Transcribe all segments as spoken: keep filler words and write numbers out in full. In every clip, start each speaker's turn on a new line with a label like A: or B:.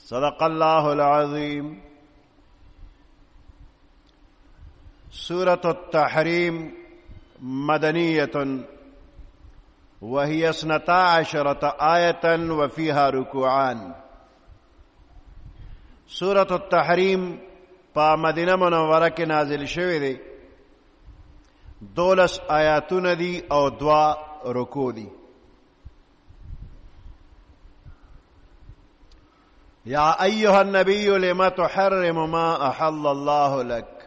A: صدق الله العظيم. سورة التحريم مدنية وهي اثنتا عشرة آية وفيها ركوعان. سورة التحريم پا مدینه منوره کې نازل شوی دی. دولس آیاتونه دي او دوا رکوع دي. يا أيها النبي لما تحرم ما أحل الله لك.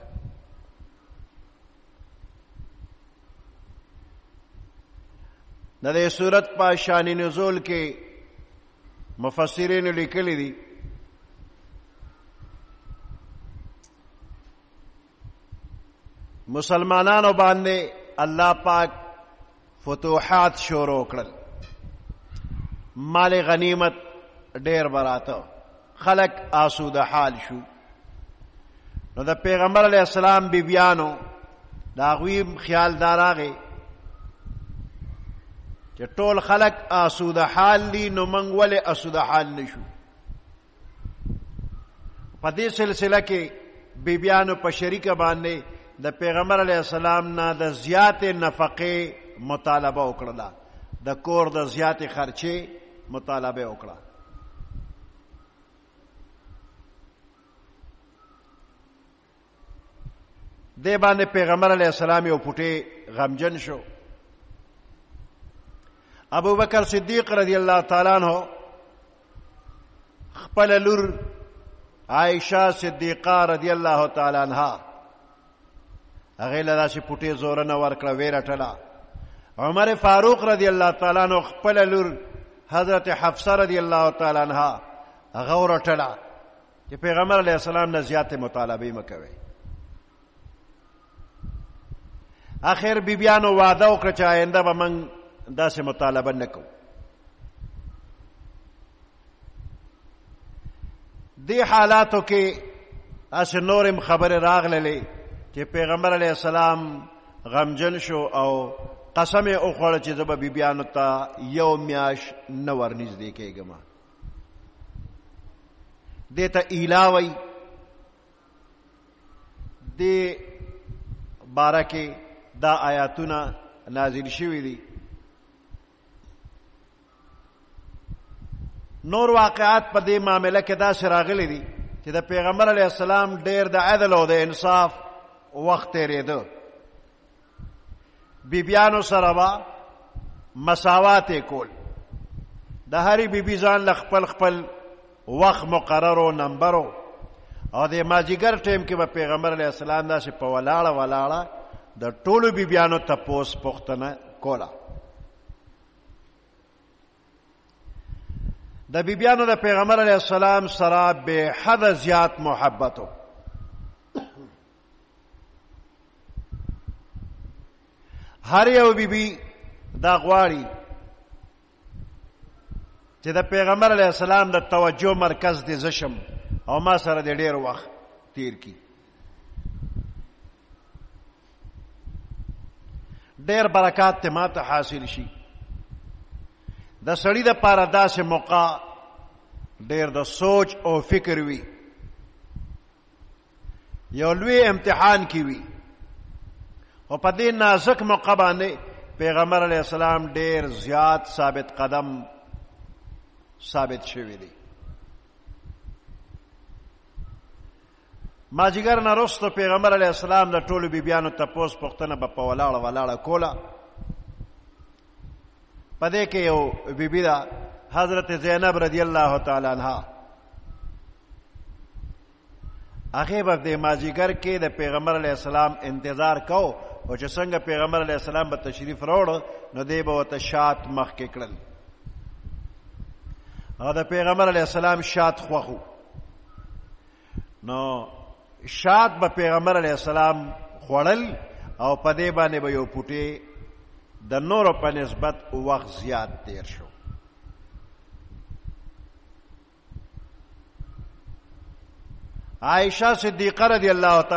A: د دې سورت په شان نزول کې مفسرین لیکلي دي مسلمانانو باندې الله پاک فتوحات شروع کړل، مال غنیمت ډیر براته، خلق آسوده حال شو. نو د پیغمبر علیہ السلام بیبیانو دا غوی خیال داراغه چې ټول خلق آسوده حال دي، نو موږ ولې آسوده حال نشو؟ په دې سلسله کې بیبیانو په شریکه باندې د پیغمبر علیہ السلام نه د زیات نفقه مطالبه وکړه، د کور د زیات خرچه مطالبه وکړه. دې باندې پیغمبر علیہ السلام یو پټه غمجن شو. ابو بکر صدیق رضی اللہ تعالی عنہ خپل لور عائشہ صدیقہ رضی اللہ تعالی عنہا هغه له داسې پټې زوره نه ورکړه، ویې رټله. عمر فاروق رضی الله تعالی عنہ خپل لور حضرت حفصه رضی الله تعالی عنها هغه ورټله چې پیغمبر علیه السلام نه زیاتې مطالبې مه کوئ. آخر بیبیانو وعده وکړه چې آینده به موږ داسې مطالبه نه کوو. دې حالاتو کې اسې نورم خبرې راغللې چې پیغمبر علیہ السلام غمجن شو او قسم یې وخوړه چې زه به بیبیانو ته یو میاشت نه ورنږدې کېږم. دې ته ایلا وایي. دې باره کې دا آیاتونه نازل شوي دي. نور واقعات په دې معامله کې داسې راغلي دي چې د پیغمبر علیہ السلام ډېر د عدل او د انصاف وخت تیرېده. بیبیانو سره به مساوات یې کول، د هرې بیبي ځان له خپل خپل وخت مقررو نمبرو، او د مازدیګر ټیم کې به پیغمبر علیہ السلام داسې په ولاړه ولاړه د ټولو بیبیانو تپوس پوښتنه کوله. د بیبیانو د پیغمبر علیہ السلام سره بے حد زیات محبتو. هر یو بیبي دا غواړي چې د پیغمبر علیہ السلام د توجه مرکز دې زشم او ما سره د ډېر وخت تیر کی. ډېر برکات ته ماته حاصل شي. د سړي د پاره داسې موقع ډېر د سوچ او فکر وي، یو لوی امتحان کی وي، او په دې نازک موقع باندې پیغمبر علیہ السلام ډېر زیات ثابت قدم ثابت شوی دی. مازدیګر نه وروسته پیغمبر علیہ السلام د ټولو بیبیانو تپوس پوښتنه به په ولاړه ولاړه کوله. په دې کې یو بیبي ده حضرت زینب رضی الله تعالی عنها، هغې به د مازدیګر کې د پیغمبر علیہ السلام انتظار کو، او چې څنګه پیغمبر علیہ السلام به تشریف راوړ نو دی به ورته شات مخکې کړل، او د پیغمبر علیہ السلام شات خوښ و. نو شات به پیغمبر علیہ السلام خوړل، او په دې باندې به یو پوټی د نورو په نسبت وخت زیات تیر شو. عائشہ صدیقہ رضی اللہ تعالی